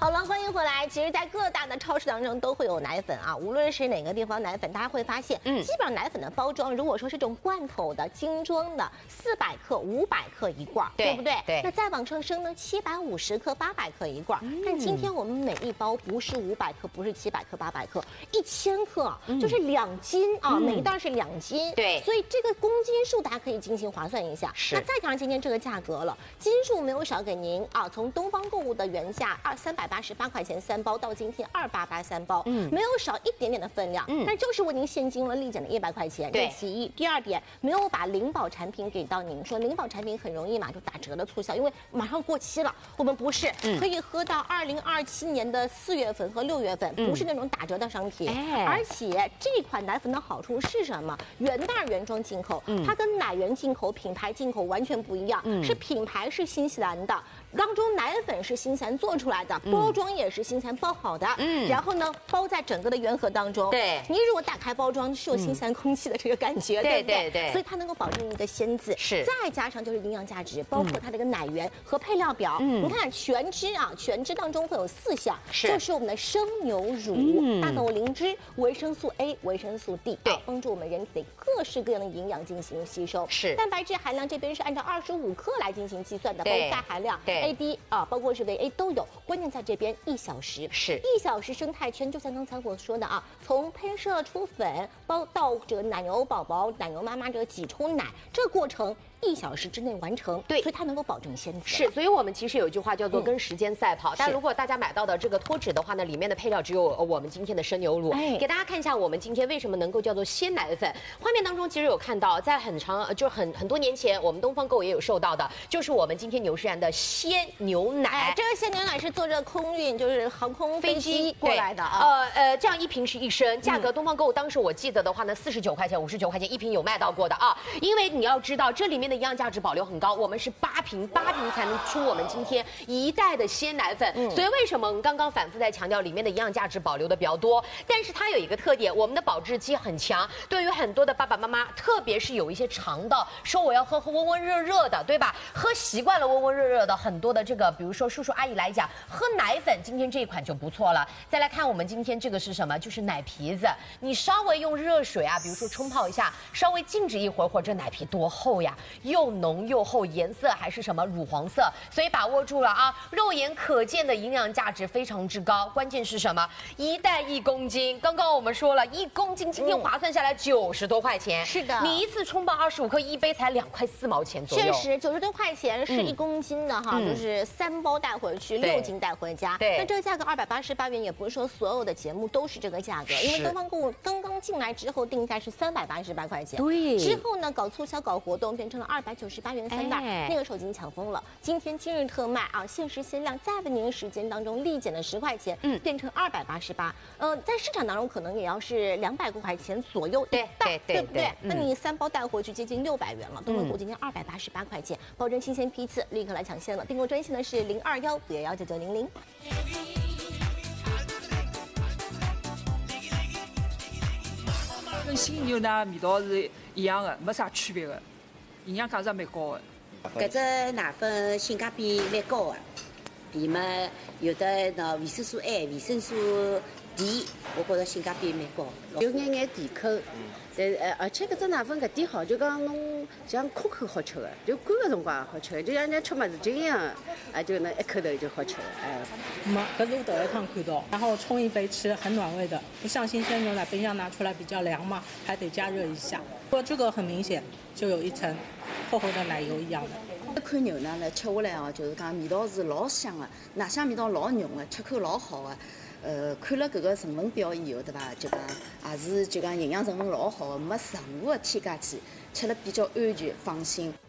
好了，欢迎回来。其实，在各大的超市当中都会有奶粉啊，无论是哪个地方奶粉，大家会发现，基本上奶粉的包装，如果说是这种罐头的、精装的，400克、500克一罐，对不对？ 对。 那再往上升呢，750克、800克一罐。但今天我们每一包不是500克，不是700克、800克，1000克，就是2斤啊，每一袋是2斤。 对。 所以这个公斤数大家可以进行划算一下。 是。 那再加上今天这个价格了，斤数没有少给您啊，从东方购物的原价388块钱3包到今天288 3包，没有少一点点的分量，但就是为您现金了立减了100块钱，这其一。第二点，没有把零保产品给到您，说零保产品很容易嘛就打折的促销，因为马上过期了，我们不是，可以喝到2027年的4月份和6月份，不是那种打折的商品。而且这款奶粉的好处是什么？原袋原装进口，它跟奶源进口、品牌进口完全不一样，是品牌是新西兰的，当中奶粉是新西兰做出来的，包装也是新西兰包好的，然后呢包在整个的原盒当中。 对， 你如果打开包装是有新西兰空气的这个感觉，对不对？所以它能够保证你的鲜字， 是。 再加上就是营养价值，包括它这个奶源和配料表，你看全脂啊，全脂当中会有4项，就是我们的生牛乳、大豆灵芝、维生素 A、维生素 D， 对，帮助我们人体的各式各样的营养进行吸收。 是。 蛋白质含量这边是按照25克来进行计算的，包括钙含量、AD 啊，包括是维 A 都有。关键在这边1小时，是1小时生态圈，就像刚才我说的啊，从喷射出粉，包到这个奶牛宝宝、奶牛妈妈这个挤出奶，这个过程1小时之内完成，对，所以它能够保证鲜质。 是，所以我们其实有一句话叫做跟时间赛跑。但如果大家买到的这个脱脂的话呢，里面的配料只有我们今天的生牛乳。给大家看一下我们今天为什么能够叫做鲜奶粉。画面当中其实有看到，在很多年前，我们东方购也有售到的，就是我们今天牛诗然的鲜牛奶。 这个鲜牛奶是坐着空运，就是航空飞机过来的啊。这样1瓶是1升，价格东方购当时我记得的话呢，49块钱、59块钱1瓶有卖到过的啊。因为你要知道这里面的营养价值保留很高，我们是8瓶才能出我们今天1袋的鲜奶粉。所以为什么我们刚刚反复在强调里面的营养价值保留的比较多？但是它有一个特点，我们的保质期很强。对于很多的爸爸妈妈，特别是有一些肠道说我要喝温温热热的，对吧？喝习惯了温温热热的，很多的这个，比如说叔叔阿姨来讲，喝奶粉今天这一款就不错了。再来看我们今天这个是什么？就是奶皮子，你稍微用热水啊，比如说冲泡一下，稍微静置一会儿，这奶皮多厚呀，又浓又厚，颜色还是什么乳黄色，所以把握住了啊，肉眼可见的营养价值非常之高。关键是什么？1袋1公斤，刚刚我们说了，1公斤今天划算下来90多块钱。 是的， 你一次冲泡25克，一杯才2块4毛钱左右。 确实，90多块钱是1公斤的哈，就是3包带回去，6斤带回家。对，那这个价格288元，也不是说所有的节目都是这个价格，因为东方购物刚刚进来之后定价是388块钱，对，之后呢搞促销搞活动变成了298元3袋，那个时候已经抢疯了。今日特卖啊，限时限量，再为您时间当中立减了10块钱，变成288。在市场当中可能也要是200多块钱左右一袋，对不对？那你3包带回去接近600元了。东方购物今天288块钱，保证新鲜批次，立刻来抢先了。订购专线呢是0215119900。 跟新牛奶味道是一样的，没啥区别的，营养价值蛮高的。 搿只奶粉性价比蛮高的，里面有的那维生素 A、维生素 D， 我觉着性价比蛮高，有眼甜口。但而且搿只奶粉搿点好，就讲侬像可口好吃的，就干个辰光也好吃，就像人家吃么子精一样，就能一口头就好吃了。 没，搿是我第一趟看到，然后冲一杯吃，很暖胃的，不像新鲜牛奶冰箱拿出来比较凉嘛，还得加热一下。不过这个很明显，就有一层厚厚的奶油一样的。 这款牛奶呢，吃下来哦，就是讲味道是老香的，奶香味道老浓的，吃口老好的。看了搿个成分表以后，对伐？就讲也是就讲营养成分老好的，没任何的添加剂，吃了比较安全放心。